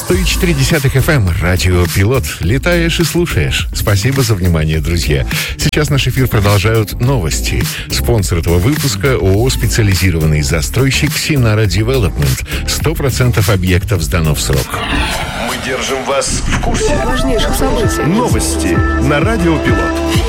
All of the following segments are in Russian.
104.10 FM, радио «Пилот». Летаешь и слушаешь. Спасибо за внимание, друзья. Сейчас наш эфир продолжают новости. Спонсор этого выпуска — ООО «Специализированный застройщик Синара Девелопмент». 100% объектов сдано в срок. Мы держим вас в курсе важнейших событий. Новости на радио «Пилот».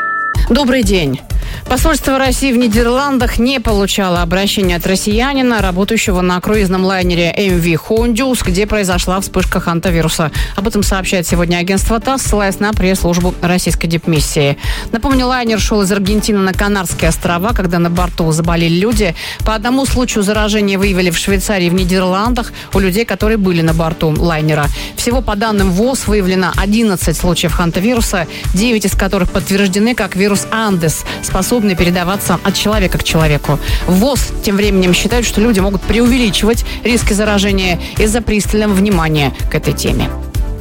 Добрый день. Посольство России в Нидерландах не получало обращения от россиянина, работающего на круизном лайнере MV Hondius, где произошла вспышка хантавируса. Об этом сообщает сегодня агентство ТАСС, ссылаясь на пресс-службу российской дипмиссии. Напомню, лайнер шел из Аргентины на Канарские острова, когда на борту заболели люди. По одному случаю заражения выявили в Швейцарии и в Нидерландах у людей, которые были на борту лайнера. Всего, по данным ВОЗ, выявлено 11 случаев хантавируса, 9 из которых подтверждены как вирус Андес, способный передаваться от человека к человеку. ВОЗ тем временем считает, что люди могут преувеличивать риски заражения из-за пристального внимания к этой теме.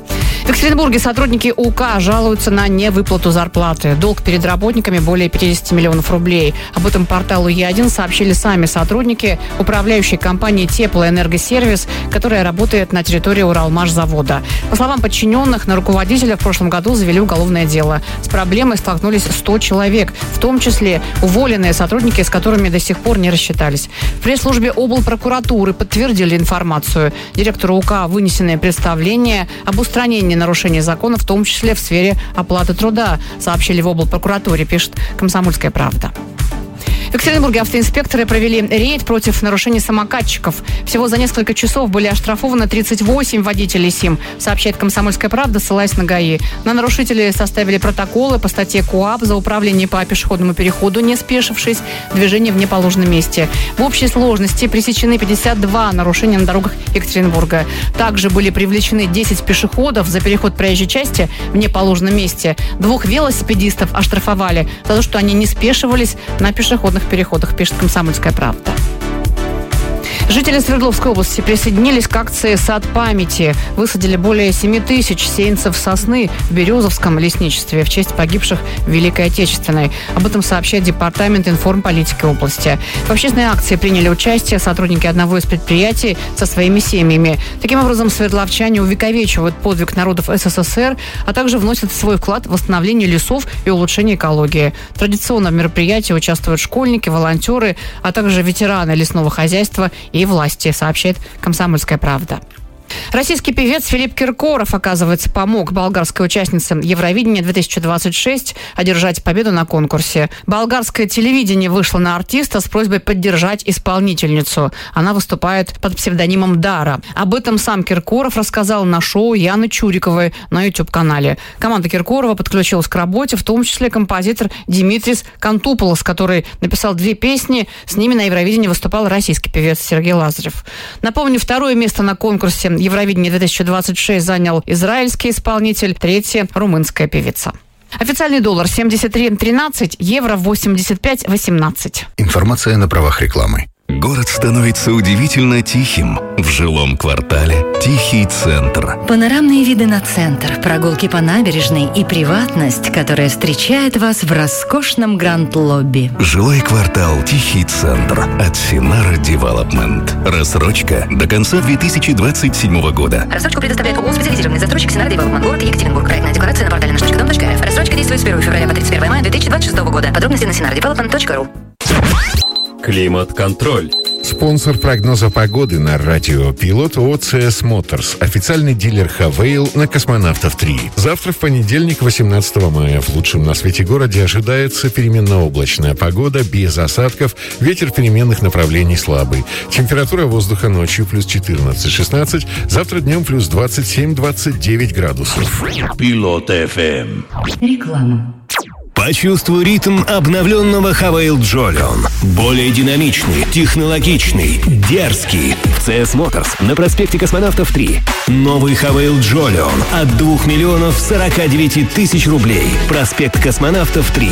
В Екатеринбурге сотрудники УК жалуются на невыплату зарплаты. Долг перед работниками более 50 миллионов рублей. Об этом порталу Е1 сообщили сами сотрудники управляющей компании «Теплоэнергосервис», которая работает на территории Уралмашзавода. По словам подчиненных, на руководителя в прошлом году завели уголовное дело. С проблемой столкнулись 100 человек, в том числе уволенные сотрудники, с которыми до сих пор не рассчитались. В пресс-службе облпрокуратуры подтвердили информацию. Директору УК вынесенное представление об устранении нарушений закона, в том числе в сфере оплаты труда, сообщили в облпрокуратуре, пишет «Комсомольская правда». В Екатеринбурге автоинспекторы провели рейд против нарушений самокатчиков. Всего за несколько часов были оштрафованы 38 водителей СИМ, сообщает «Комсомольская правда», ссылаясь на ГАИ. На нарушителей составили протоколы по статье КоАП за управление по пешеходному переходу, не спешившись, движение в неположенном месте. В общей сложности пресечены 52 нарушения на дорогах Екатеринбурга. Также были привлечены 10 пешеходов за переход проезжей части в неположенном месте. 2 велосипедистов оштрафовали за то, что они не спешивались на пешеходных переходах, пишет «Комсомольская правда». Жители Свердловской области присоединились к акции «Сад памяти». Высадили более 7 тысяч сеянцев сосны в Березовском лесничестве в честь погибших в Великой Отечественной. Об этом сообщает Департамент информполитики области. В общественной акции приняли участие сотрудники одного из предприятий со своими семьями. Таким образом, свердловчане увековечивают подвиг народов СССР, а также вносят свой вклад в восстановление лесов и улучшение экологии. Традиционно в мероприятии участвуют школьники, волонтеры, а также ветераны лесного хозяйства и власти, сообщает «Комсомольская правда». Российский певец Филипп Киркоров, оказывается, помог болгарской участнице Евровидения 2026 одержать победу на конкурсе. Болгарское телевидение вышло на артиста с просьбой поддержать исполнительницу. Она выступает под псевдонимом Дара. Об этом сам Киркоров рассказал на шоу Яны Чуриковой на YouTube-канале. Команда Киркорова подключилась к работе, в том числе композитор Димитрис Кантуполос, который написал 2 песни. С ними на Евровидении выступал российский певец Сергей Лазарев. Напомню, 2 место на конкурсе Евровидение 2026 занял израильский исполнитель, 3 – румынская певица. Официальный доллар 73.13, евро 85.18. Информация на правах рекламы. Город становится удивительно тихим. В жилом квартале тихий центр. Панорамные виды на центр, прогулки по набережной и приватность, которая встречает вас в роскошном гранд-лобби. Жилой квартал «Тихий центр» от Синара Девелопмент. Рассрочка до конца 2027 года. Рассрочку предоставляет ООО «Специализированный застройщик Синара Девелопмент». Город Екатеринбург. Проектная декларация на портале наш.дом.рф. Рассрочка действует с 1 февраля по 31 мая 2026 года. Подробности на sinaradevelopment.ru. Климат-контроль. Спонсор прогноза погоды на радио «Пилот» ООО «ЦС Моторс». Официальный дилер «Хавейл» на Космонавтов 3. Завтра, в понедельник, 18 мая, в лучшем на свете городе ожидается переменно-облачная погода, без осадков, ветер переменных направлений слабый. Температура воздуха ночью плюс 14-16, завтра днем плюс 27-29 градусов. Пилот FM. Реклама. Почувствуй ритм обновленного Хавейл Джолион. Более динамичный, технологичный, дерзкий. В CS Motors на проспекте Космонавтов 3. Новый Хавейл Джолион от 2 миллионов 49 тысяч рублей. Проспект Космонавтов 3.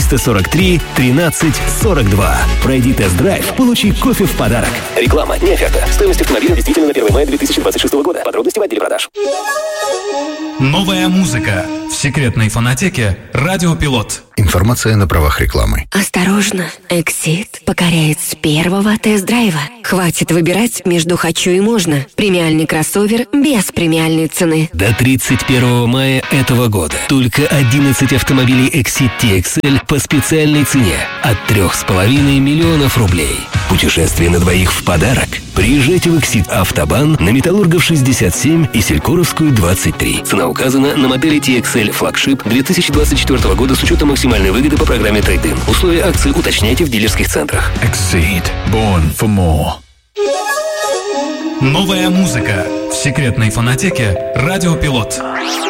343 13 42. Пройди тест-драйв, получи кофе в подарок. Реклама, не оферта. Стоимость автомобиля действительно на 1 мая 2026 года. Подробности в отделе продаж. Новая музыка в секретной фонотеке «Радио Пилот». «Пилот». Информация на правах рекламы. Осторожно, Exit покоряет с первого тест-драйва. Хватит выбирать между «хочу» и «можно». Премиальный кроссовер без премиальной цены. До 31 мая этого года только 11 автомобилей Exit TXL по специальной цене от 3,5 миллионов рублей. Путешествие на двоих в подарок. Приезжайте в Exit Автобан на Металлургов 67 и Селькоровскую 23. Цена указана на модели TXL флагшип 2024 года с учетом максимальной выгоды по программе Trade-in. Условия акции уточняйте в дилерских центрах. Exceed. Born for more. Новая музыка в секретной фонотеке «Радио Пилот».